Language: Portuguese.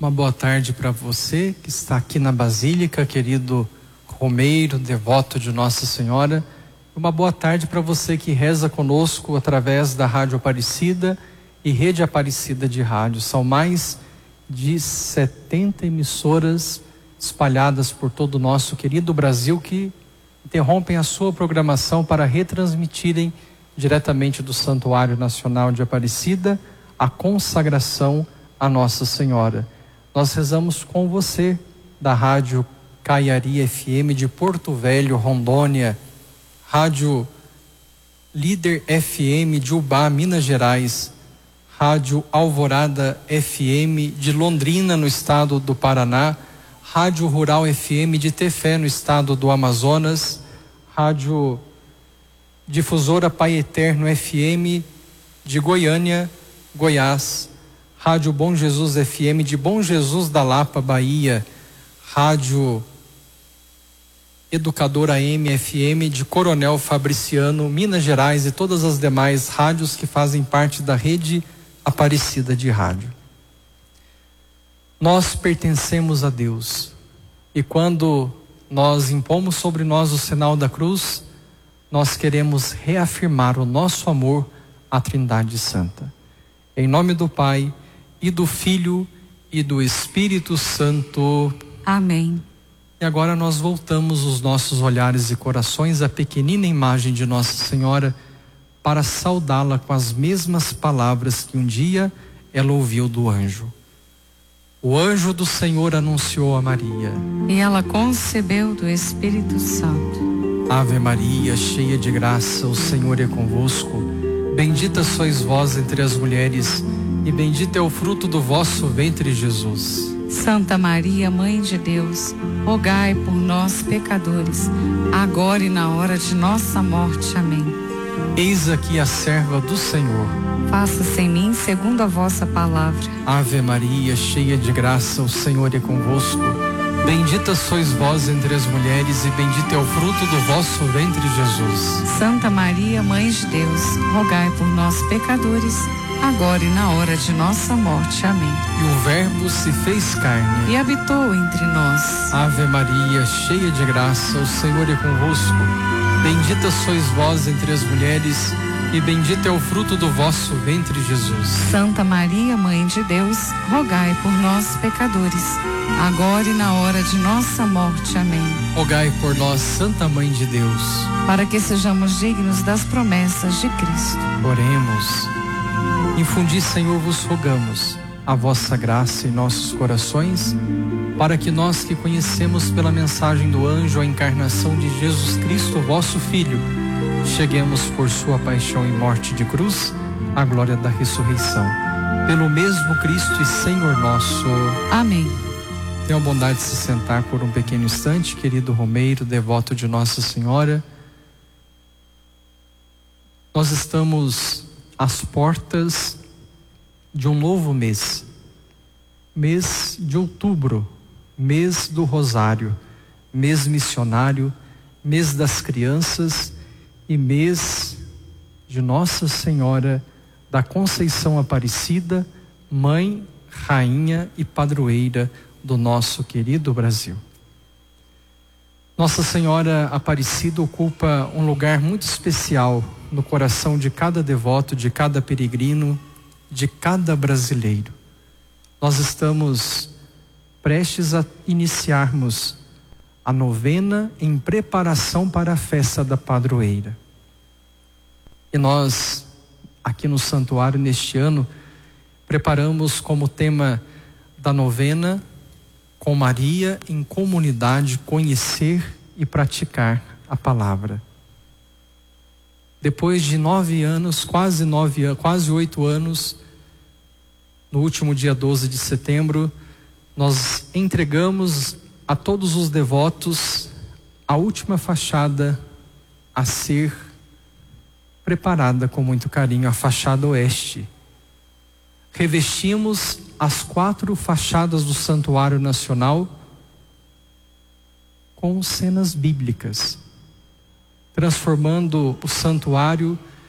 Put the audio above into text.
Uma boa tarde para você que está aqui na Basílica, querido romeiro, devoto de Nossa Senhora. Uma boa tarde para você que reza conosco através da Rádio Aparecida e Rede Aparecida de Rádio. São mais de 70 emissoras espalhadas por todo o nosso querido Brasil que interrompem a sua programação para retransmitirem diretamente do Santuário Nacional de Aparecida a consagração a Nossa Senhora. Nós rezamos com você da Rádio Caiari FM de Porto Velho, Rondônia, Rádio Líder FM de Ubá, Minas Gerais, Rádio Alvorada FM de Londrina, no estado do Paraná, Rádio Rural FM de Tefé, no estado do Amazonas, Rádio Difusora Pai Eterno FM de Goiânia, Goiás, Rádio Bom Jesus FM de Bom Jesus da Lapa, Bahia, Rádio Educadora AM FM de Coronel Fabriciano, Minas Gerais, e todas as demais rádios que fazem parte da Rede Aparecida de Rádio. Nós pertencemos a Deus, e quando nós impomos sobre nós o sinal da cruz, nós queremos reafirmar o nosso amor à Trindade Santa. Em nome do Pai, e do Filho, e do Espírito Santo. Amém. E agora nós voltamos os nossos olhares e corações à pequenina imagem de Nossa Senhora para saudá-la com as mesmas palavras que um dia ela ouviu do anjo. O anjo do Senhor anunciou a Maria. E ela concebeu do Espírito Santo. Ave Maria, cheia de graça, o Senhor é convosco. Bendita sois vós entre as mulheres, e bendito é o fruto do vosso ventre, Jesus. Santa Maria, Mãe de Deus, rogai por nós, pecadores, agora e na hora de nossa morte. Amém. Eis aqui a serva do Senhor. Faça-se em mim segundo a vossa palavra. Ave Maria, cheia de graça, o Senhor é convosco. Bendita sois vós entre as mulheres, e bendito é o fruto do vosso ventre, Jesus. Santa Maria, Mãe de Deus, rogai por nós, pecadores, agora e na hora de nossa morte. Amém. E o Verbo se fez carne e habitou entre nós. Ave Maria, cheia de graça, o Senhor é convosco. Bendita sois vós entre as mulheres, e bendito é o fruto do vosso ventre, Jesus. Santa Maria, Mãe de Deus, rogai por nós, pecadores, agora e na hora de nossa morte. Amém. Rogai por nós, Santa Mãe de Deus, para que sejamos dignos das promessas de Cristo. Oremos. Infundi, Senhor, vos rogamos a vossa graça em nossos corações, para que nós que conhecemos pela mensagem do anjo a encarnação de Jesus Cristo, vosso Filho, cheguemos por sua paixão e morte de cruz à glória da ressurreição. Pelo mesmo Cristo e Senhor nosso. Amém. Tenha a bondade de se sentar por um pequeno instante, querido romeiro, devoto de Nossa Senhora. Nós estamos às portas de um novo mês de outubro, mês do Rosário, mês missionário, mês das crianças e mês de Nossa Senhora da Conceição Aparecida, mãe, rainha e padroeira do nosso querido Brasil. Nossa Senhora Aparecida ocupa um lugar muito especial no coração de cada devoto, de cada peregrino, de cada brasileiro. Nós estamos prestes a iniciarmos a novena em preparação para a festa da padroeira. E nós, aqui no santuário, neste ano, preparamos como tema da novena, com Maria em comunidade, conhecer e praticar a palavra. Depois de 9 anos, quase 8 anos, no último dia 12 de setembro, nós entregamos a todos os devotos a última fachada a ser preparada com muito carinho, a fachada oeste. Revestimos as 4 fachadas do Santuário Nacional com cenas bíblicas, transformando o santuário